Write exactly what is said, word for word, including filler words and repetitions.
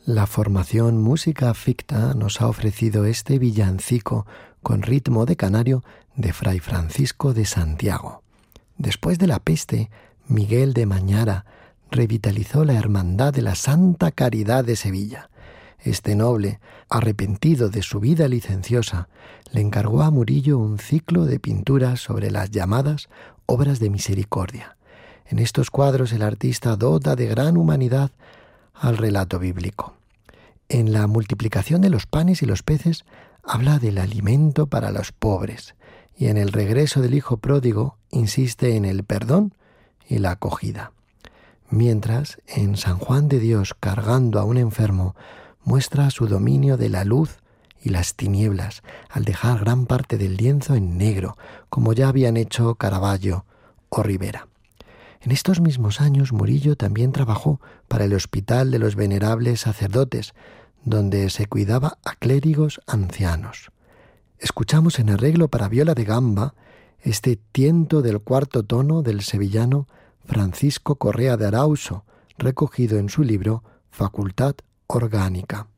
La formación Música Ficta nos ha ofrecido este villancico con ritmo de canario de Fray Francisco de Santiago. Después de la peste, Miguel de Mañara revitalizó la Hermandad de la Santa Caridad de Sevilla. Este noble, arrepentido de su vida licenciosa, le encargó a Murillo un ciclo de pinturas sobre las llamadas obras de misericordia. En estos cuadros el artista dota de gran humanidad al relato bíblico. En la multiplicación de los panes y los peces habla del alimento para los pobres, y en el regreso del hijo pródigo insiste en el perdón y la acogida. Mientras, en San Juan de Dios cargando a un enfermo, muestra su dominio de la luz y las tinieblas, al dejar gran parte del lienzo en negro, como ya habían hecho Caravaggio o Rivera. En estos mismos años Murillo también trabajó para el Hospital de los Venerables Sacerdotes, donde se cuidaba a clérigos ancianos. Escuchamos en arreglo para viola de gamba este tiento del cuarto tono del sevillano Francisco Correa de Arauso, recogido en su libro Facultad Orgánica.